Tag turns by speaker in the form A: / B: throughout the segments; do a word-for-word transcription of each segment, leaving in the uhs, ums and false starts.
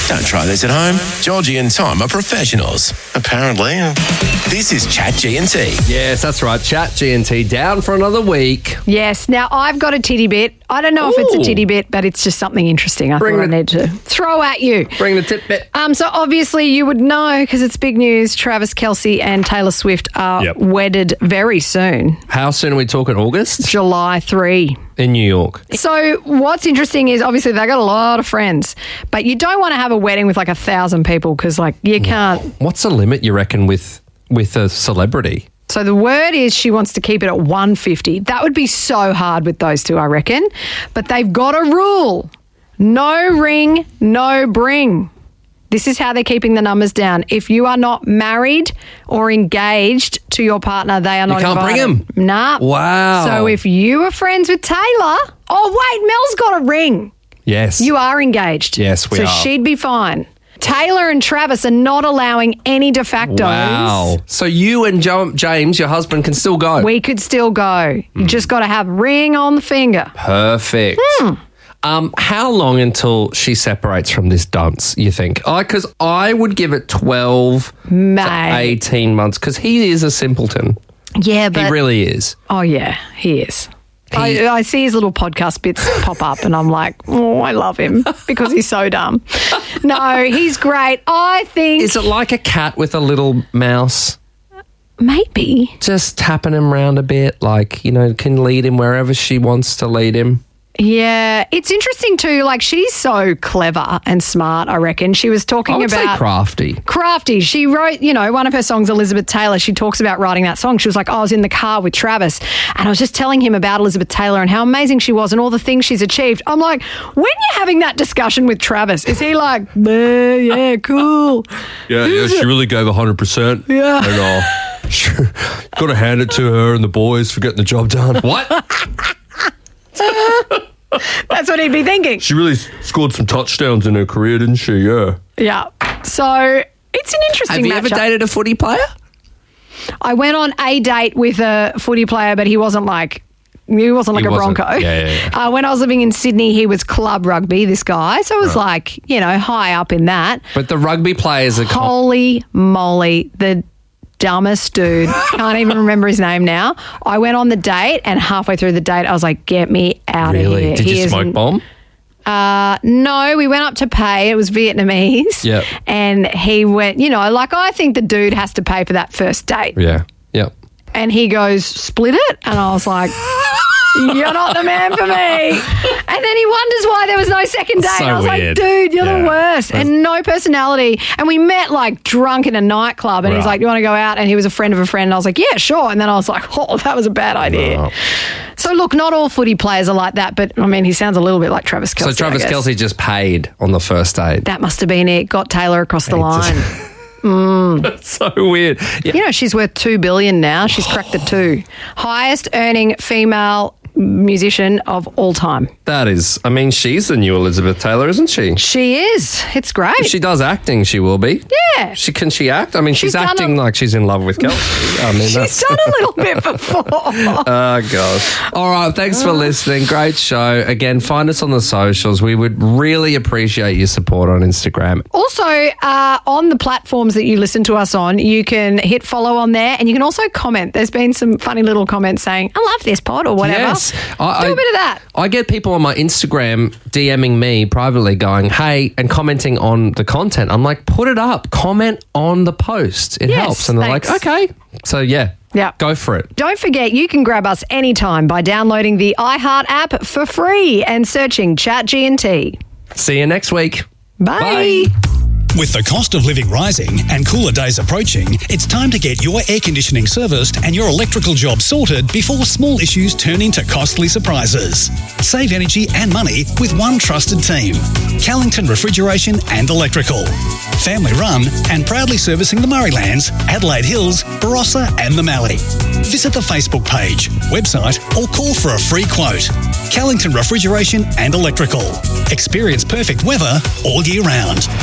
A: Don't try this at home. Georgie and Tom are professionals, apparently. This is Chat G and T.
B: Yes, that's right. Chat G and T down for another week.
C: Yes. Now, I've got a titty bit. I don't know
B: Ooh.
C: if it's a titty bit, but it's just something interesting I
B: Bring
C: thought
B: the-
C: I need to throw at you.
B: Bring the tidbit.
C: Um, so obviously you would know because it's big news. Travis Kelce and Taylor Swift are
B: Yep.
C: wedded very soon,
B: How soon are we talking? August?
C: July third.
B: In New York.
C: So what's interesting is obviously they got a lot of friends, but you don't want to have a wedding with like a thousand people because like you can't.
B: What's the limit, you reckon, with with a celebrity?
C: So the word is she wants to keep it at one hundred fifty. That would be so hard with those two, I reckon. But they've got a rule. No ring, no bring. This is how they're keeping the numbers down. If you are not married or engaged to your partner, they are not
B: can't bring
C: invited.
B: them?
C: Nah.
B: Wow.
C: So if you are friends with Taylor, oh wait, Mel's got a ring.
B: Yes.
C: You are engaged.
B: Yes, we
C: so
B: are.
C: So she'd be fine. Taylor and Travis are not allowing any de factos.
B: Wow. So you and jo- James, your husband, can still go?
C: We could still go. You just got to have ring on the finger.
B: Perfect.
C: Hmm.
B: Um, how long until she separates from this dunce, you think? Because I would give it twelve
C: Mate.
B: to eighteen months because he is a simpleton.
C: Yeah, but...
B: He really is.
C: Oh, yeah, he is.
B: He-
C: I, I see his little podcast bits pop up and I'm like, oh, I love him because he's so dumb. No, he's great. I think...
B: Is it like a cat with a little mouse?
C: Maybe.
B: Just tapping him round a bit, like, you know, can lead him wherever she wants to lead him.
C: Yeah, it's interesting too. Like, she's so clever and smart, I reckon. She was talking
B: I would
C: about...
B: say crafty.
C: Crafty. She wrote, you know, one of her songs, Elizabeth Taylor, she talks about writing that song. She was like, oh, I was in the car with Travis and I was just telling him about Elizabeth Taylor and how amazing she was and all the things she's achieved. I'm like, when you're having that discussion with Travis, is he like, yeah, yeah, cool.
B: Yeah, yeah, she really gave one hundred percent.
C: Yeah.
B: And uh, sure, got to hand it to her and the boys for getting the job done. What?
C: That's what he'd be thinking.
B: She really scored some touchdowns in her career, didn't she? Yeah.
C: Yeah. So it's an interesting
B: Have you ever
C: matchup.
B: dated a footy player?
C: I went on a date with a footy player, but he wasn't like... He wasn't like
B: He
C: a
B: wasn't.
C: Bronco.
B: Yeah, yeah, yeah.
C: Uh, when I was living in Sydney, he was club rugby, this guy. So it was like, you know, high up in that.
B: But the rugby players are... Com-
C: Holy moly, the dumbest dude. Can't even remember his name now. I went on the date and halfway through the date, I was like, get me out of
B: really?
C: here.
B: Did
C: He
B: you smoke
C: isn't-
B: bomb?
C: Uh, no, we went up to pay. It was Vietnamese.
B: Yep.
C: And he went, you know, like I think the dude has to pay for that first date.
B: Yeah. Yep.
C: And he goes, split it? And I was like... You're not the man for me. And then he wonders why there was no second date.
B: So
C: I was
B: weird.
C: like, dude, you're
B: Yeah.
C: the worst. And no personality. And we met like drunk in a nightclub and he's
B: Right.
C: like, you want to go out? And he was a friend of a friend. And I was like, yeah, sure. And then I was like, oh, that was a bad idea.
B: Wow.
C: So look, not all footy players are like that, but I mean, he sounds a little bit like Travis Kelce.
B: So Travis
C: I guess.
B: Kelce just paid on the first date.
C: That must have been it. Got Taylor across the line.
B: That's so weird. Yeah.
C: You know, she's worth two billion dollars now. She's cracked the two. Highest earning female musician of all time.
B: That is, I mean, she's the new Elizabeth Taylor, isn't she?
C: She is. It's great.
B: If she does acting, she will be.
C: Yeah.
B: She can she act? I mean, she's,
C: She's done
B: acting
C: a-
B: like she's in love with Kelsey. I mean,
C: She's
B: that's.
C: done a little bit before.
B: Oh, gosh. All right. Thanks for listening. Great show. Again, find us on the socials. We would really appreciate your support on Instagram.
C: Also, uh, on the platforms that you listen to us on, you can hit follow on there and you can also comment. There's been some funny little comments saying, I love this pod or whatever.
B: Yes. I,
C: Do a
B: I-
C: bit of that.
B: I get people on my Instagram DMing me privately going, hey, and commenting on the content. I'm like, put it up. Comment on the post. It
C: Yes,
B: helps. And they're
C: thanks.
B: like, okay. So, yeah.
C: Yeah.
B: Go for it.
C: Don't forget, you can grab us anytime by downloading the iHeart app for free and searching Chat G and T.
B: See you next week.
C: Bye.
B: Bye.
D: With the cost of living rising and cooler days approaching, it's time to get your air conditioning serviced and your electrical job sorted before small issues turn into costly surprises. Save energy and money with one trusted team. Callington Refrigeration and Electrical. Family run and proudly servicing the Murraylands, Adelaide Hills, Barossa and the Mallee. Visit the Facebook page, website or call for a free quote. Callington Refrigeration and Electrical. Experience perfect weather all year round.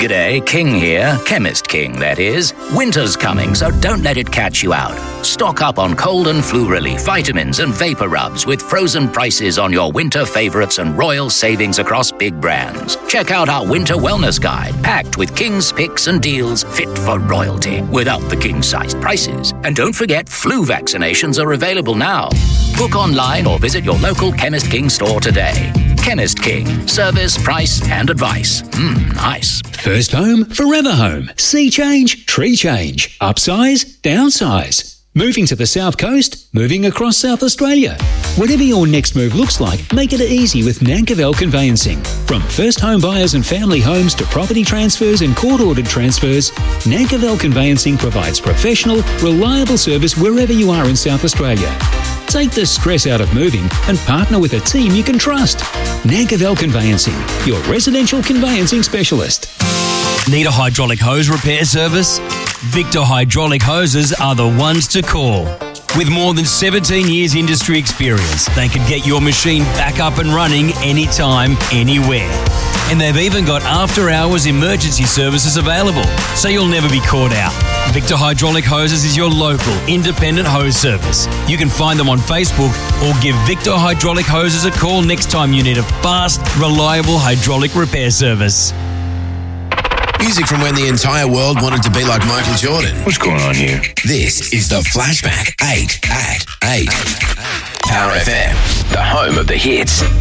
E: G'day, King here. Chemist King, that is. Winter's coming, so don't let it catch you out. Stock up on cold and flu relief, vitamins and vapor rubs with frozen prices on your winter favourites and royal savings across big brands. Check out our winter wellness guide, packed with King's picks and deals fit for royalty, without the king-sized prices. And don't forget, flu vaccinations are available now. Book online or visit your local Chemist King store today. Chemist King. Service, price and advice. Mmm, nice.
D: First home, forever home. Sea change, tree change. Upsize, downsize. Moving to the South Coast, moving across South Australia. Whatever your next move looks like, make it easy with Nankervel Conveyancing. From first home buyers and family homes to property transfers and court-ordered transfers, Nankervel Conveyancing provides professional, reliable service wherever you are in South Australia. Take the stress out of moving and partner with a team you can trust. Nankervel Conveyancing, your residential conveyancing specialist.
F: Need a hydraulic hose repair service? Victor Hydraulic Hoses are the ones to call. With more than seventeen years industry experience, they can get your machine back up and running anytime, anywhere. And they've even got after-hours emergency services available, so you'll never be caught out. Victor Hydraulic Hoses is your local independent hose service. You can find them on Facebook or give Victor Hydraulic Hoses a call next time you need a fast, reliable hydraulic repair service.
A: Music from when the entire world wanted to be like Michael Jordan.
G: What's going on here?
A: This is the Flashback eight at eight. Power F M, the home of the hits.